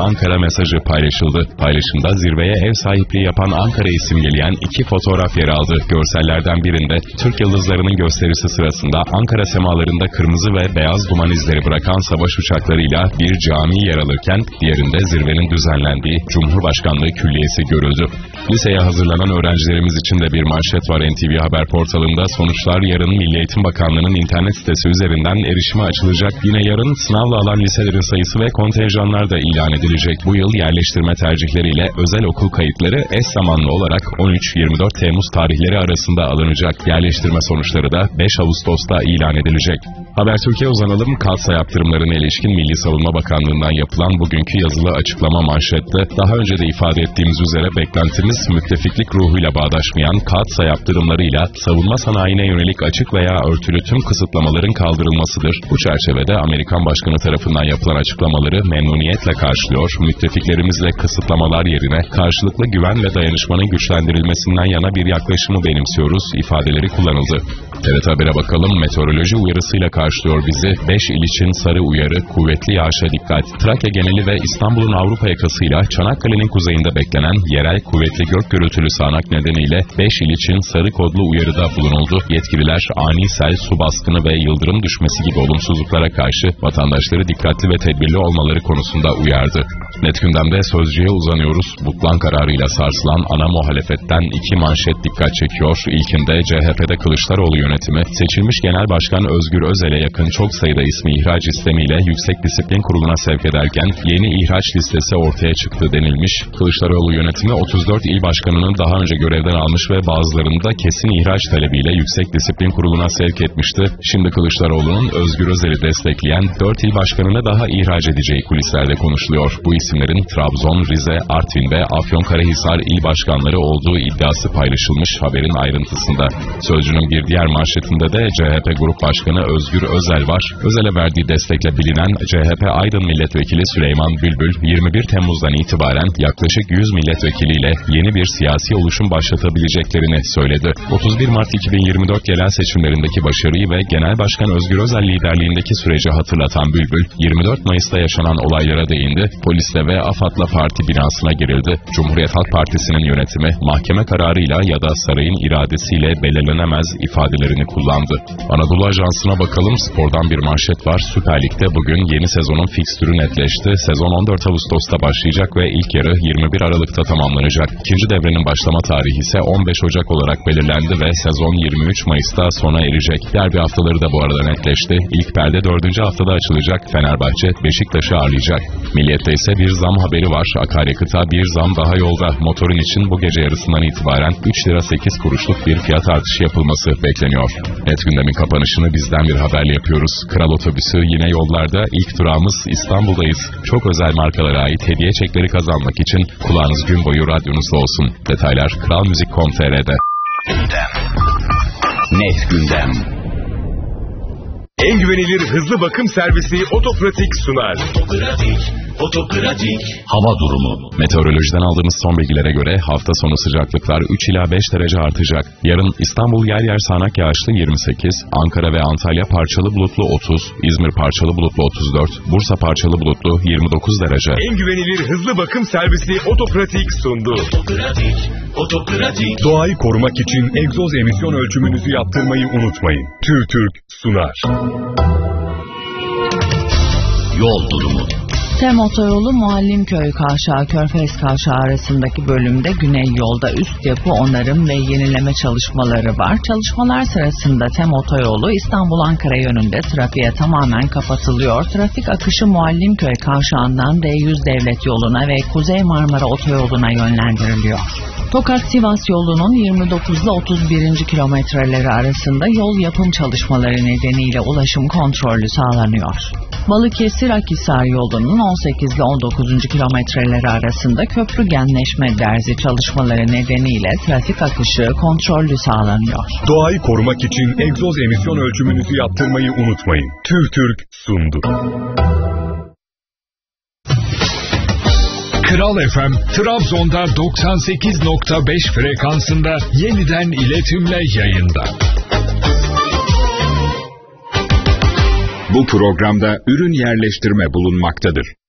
Ankara mesajı paylaşıldı. Paylaşımda zirveye ev sahipliği yapan Ankara'yı simgeleyen 2 fotoğraf yer aldı. Görsellerden birinde Türk yıldızlarının gösterisi sırasında Ankara semalarında kırmızı ve beyaz duman izleri bırakan savaş uçaklarıyla bir cami yer alırken diğerinde zirvenin düzenlendiği Cumhurbaşkanlığı Külliyesi görüldü. Liseye hazırlanan öğrencilerimiz için de bir manşet var NTV Haber portalında. Sonuçlar yarın Milli Eğitim Bakanlığı'nın internet sitesi üzerinden erişime açılacak. Yine yarın sınavla alan liselerin sayısı ve kontenjanlar da ilan edilecek. Bu yıl yerleştirme tercihleriyle özel okul kayıtları eş zamanlı olarak 13-24 Temmuz tarihleri arasında alınacak. Yerleştirme sonuçları da 5 Ağustos'ta ilan edilecek. Habertürk'e uzanalım. Kalsa yaptırımlarına ilişkin Milli Savunma Bakanlığı'ndan yapılan bugünkü yazılı açıklama manşette. Daha önce de ifade ettiğimiz üzere beklentimiz müttefiklik ruhuyla bağdaşmayan Kalsa yaptırımlarıyla savunma sanayine yönelik açık veya örtülü tüm kısıtlamaların kaldırılmasıdır. Bu çerçevede Amerikan Başkanı tarafından yapılan açıklamaları memnuniyetle karşılıyor, müttefiklerimizle kısıtlamalar yerine karşılıklı güven ve dayanışmanın güçlendirilmesinden yana bir yaklaşımı benimsiyoruz ifadeleri kullanıldı. TRT Haber'e bakalım. Meteoroloji uyarısıyla karşılıyor bizi. 5 il için sarı uyarı, kuvvetli yağışa dikkat. Trakya geneli ve İstanbul'un Avrupa yakasıyla Çanakkale'nin kuzeyinde beklenen yerel kuvvetli gök gürültülü sağanak nedeniyle 5 il için sarı kodlu uyarıda bulunuldu. Yetkililer ani sel, su baskını ve yıldırım düşmesi gibi olumsuzluklara karşı vatandaşları dikkatli ve tedbirli olmaları konusunda uyardı. Net gündemde Sözcü'ye uzanıyoruz. Butlan kararıyla sarsılan ana muhalefetten 2 manşet dikkat çekiyor. İlkinde CHP'de Kılıçdaroğlu yönetimi seçilmiş Genel Başkan Özgür Özel'e yakın çok sayıda ismi ihraç istemiyle Yüksek Disiplin Kurulu'na sevk ederken yeni ihraç listesi ortaya çıktı denilmiş. Kılıçdaroğlu yönetimi 34 il başkanının daha önce görevden almış ve bazılarını da kesin ihraç talebiyle Yüksek Disiplin Kurulu'na sevk etmişti. Şimdi Kılıçdaroğlu'nun Özgür Özel'i destekleyen 4 il başkanını daha ihraç edeceği kulislerde konuşuluyor. Bu isimlerin Trabzon, Rize, Artvin ve Afyonkarahisar il başkanları olduğu iddiası paylaşılmış haberin ayrıntısında. Sözcü'nün bir diğer manşetinde de CHP Grup Başkanı Özgür Özel var. Özel'e verdiği destekle bilinen CHP Aydın Milletvekili Süleyman Bülbül 21 Temmuz'dan itibaren yaklaşık 100 milletvekiliyle yeni bir siyasi oluşum başlatabileceklerini söyledi. 31 Mart 2024 yerel seçimlerindeki başarıyı ve Genel Başkan Özgür Özel liderliğindeki süreci hatırlatan Bülbül, 24 Mayıs'ta yaşanan olaylara değindi. Polisle ve AFAD'la parti binasına girildi. Cumhuriyet Halk Partisi'nin yönetimi mahkeme kararıyla ya da sarayın iradesiyle belirlenemez ifadelerini kullandı. Anadolu Ajansı'na bakalım. Spordan bir manşet var. Süper Lig'de bugün yeni sezonun fikstürü netleşti. Sezon 14 Ağustos'ta başlayacak ve ilk yarı 21 Aralık'ta tamamlanacak. İkinci devrenin başlama tarihi ise 15 Ocak olarak belirlendi ve sezon 23 Mayıs'ta sona erecek. Derbi haftaları da bu arada netleşti. İlk perde 4. haftada açılacak. Fenerbahçe Beşiktaş'ı ağırlayacak. Milliyet'te ise bir zam haberi var. Akaryakıta bir zam daha yolda. Motorun için bu gece yarısından itibaren 3 lira 8 kuruşluk bir fiyat artışı yapılması bekleniyor. Net gündemin kapanışını bizden bir haberle yapıyoruz. Kral Otobüsü yine yollarda. İlk durağımız İstanbul'dayız. Çok özel markalara ait hediye çekleri kazanmak için kulağınız gün boyu radyonuzda olsun. Detaylar kralmuzik.com.tr'de. Net gündem. En güvenilir hızlı bakım servisi Otopratik sunar. Otopratik. Hava durumu. Meteorolojiden aldığımız son bilgilere göre hafta sonu sıcaklıklar 3 ila 5 derece artacak. Yarın İstanbul yer yer sağanak yağışlı 28, Ankara ve Antalya parçalı bulutlu 30, İzmir parçalı bulutlu 34, Bursa parçalı bulutlu 29 derece. En güvenilir hızlı bakım servisi Otopratik sundu. Otopratik. Doğayı korumak için egzoz emisyon ölçümünüzü yaptırmayı unutmayın. TÜRTÜRK sunar. Yol durumu. TEM otoyolu Muallimköy Kavşağı Körfez Kavşağı arasındaki bölümde güney yolda üst yapı onarım ve yenileme çalışmaları var. Çalışmalar sırasında TEM otoyolu İstanbul-Ankara yönünde trafiğe tamamen kapatılıyor. Trafik akışı Muallimköy Kavşağı'ndan D100 Devlet Yolu'na ve Kuzey Marmara Otoyolu'na yönlendiriliyor. Tokat-Sivas yolunun 29 ile 31. kilometreleri arasında yol yapım çalışmaları nedeniyle ulaşım kontrollü sağlanıyor. Balıkesir-Akhisar yolunun 18 ile 19. kilometreleri arasında köprü genleşme derzi çalışmaları nedeniyle trafik akışı kontrollü sağlanıyor. Doğayı korumak için egzoz emisyon ölçümünüzü yaptırmayı unutmayın. TÜRTÜRK sundu. Kral FM, Trabzon'da 98.5 frekansında yeniden iletimle yayında. Bu programda ürün yerleştirme bulunmaktadır.